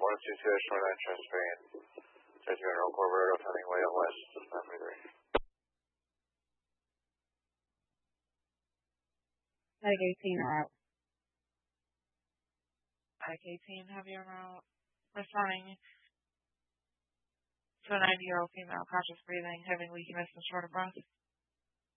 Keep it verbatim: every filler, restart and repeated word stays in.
one two two, shoreline transferring. Says you're in Oak Roberto, turning way out west, nine three. Medic eighteen out. Medic eighteen, heavy on route. Responding to a ninety-year-old female, cautious breathing, having weakness and short of breath.